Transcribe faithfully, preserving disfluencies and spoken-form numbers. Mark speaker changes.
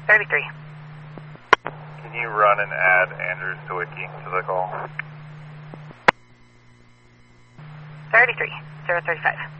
Speaker 1: thirty-three.
Speaker 2: Can you run and add Andrew Stawicki to the call?
Speaker 1: thirty-three, zero thirty-five.